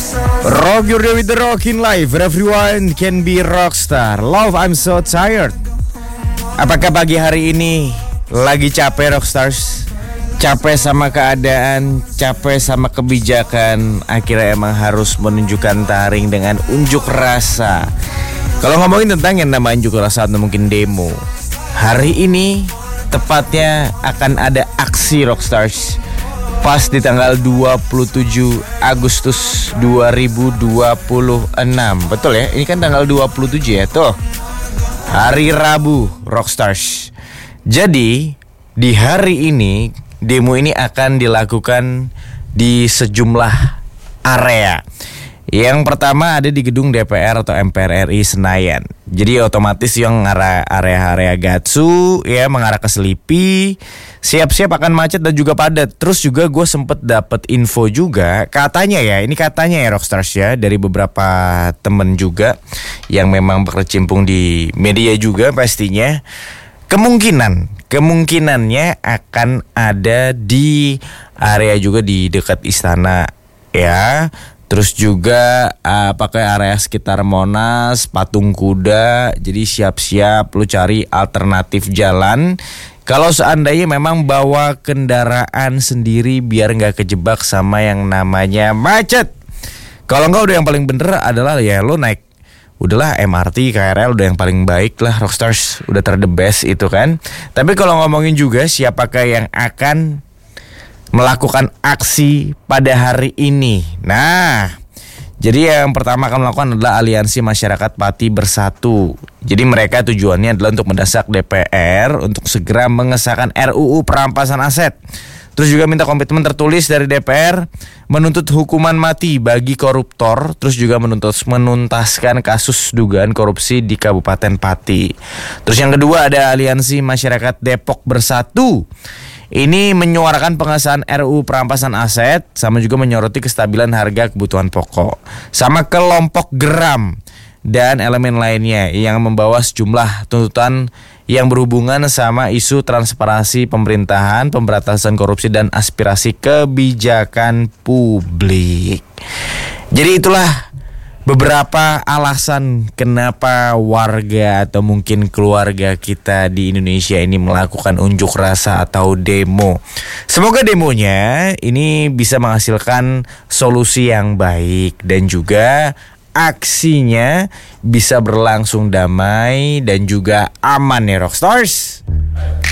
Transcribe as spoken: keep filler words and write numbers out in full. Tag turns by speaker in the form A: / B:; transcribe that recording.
A: Rock your day with the Rockin' Life. Everyone can be rockstar. Love, I'm so tired. Apakah pagi hari ini lagi capek Rockstars? Capek sama keadaan, capek sama kebijakan. Akhirnya emang harus menunjukkan taring dengan unjuk rasa. Kalau ngomongin tentang yang namanya unjuk rasa atau mungkin demo, hari ini tepatnya akan ada aksi Rockstars pas di tanggal dua puluh tujuh Agustus dua ribu dua puluh enam. Betul ya? Ini kan tanggal dua puluh tujuh ya, tuh. Hari Rabu Rockstars. Jadi di hari ini demo ini akan dilakukan di sejumlah area. Yang pertama ada di gedung D P R atau M P R R I Senayan. Jadi otomatis yang arah area-area Gatsu ya mengarah ke Selipi, siap-siap akan macet dan juga padat. Terus juga gue sempet dapet info juga, katanya ya, ini katanya ya Rockstars ya, dari beberapa temen juga yang memang berkecimpung di media juga pastinya. Kemungkinan, kemungkinannya akan ada di area juga di dekat istana ya. Terus juga uh, pakai area sekitar Monas, Patung Kuda. Jadi siap-siap lu cari alternatif jalan. Kalau seandainya memang bawa kendaraan sendiri biar gak kejebak sama yang namanya macet. Kalau enggak udah yang paling bener adalah ya lu naik, udahlah M R T, K R L udah yang paling baik lah Rockstars. Udah ter the best itu kan. Tapi kalau ngomongin juga siapakah yang akan melakukan aksi pada hari ini. Nah, jadi yang pertama akan melakukan adalah Aliansi Masyarakat Pati Bersatu. Jadi mereka tujuannya adalah untuk mendesak D P R untuk segera mengesahkan R U U perampasan aset. Terus juga minta komitmen tertulis dari D P R menuntut hukuman mati bagi koruptor. Terus juga menuntut menuntaskan kasus dugaan korupsi di Kabupaten Pati. Terus yang kedua ada Aliansi Masyarakat Depok Bersatu. Ini menyuarakan pengesahan R U U perampasan aset, sama juga menyoroti kestabilan harga kebutuhan pokok, sama kelompok geram dan elemen lainnya yang membawa sejumlah tuntutan yang berhubungan sama isu transparansi pemerintahan, pemberantasan korupsi dan aspirasi kebijakan publik. Jadi itulah beberapa alasan kenapa warga atau mungkin keluarga kita di Indonesia ini melakukan unjuk rasa atau demo. Semoga demonya ini bisa menghasilkan solusi yang baik dan juga aksinya bisa berlangsung damai dan juga aman ya Rockstars.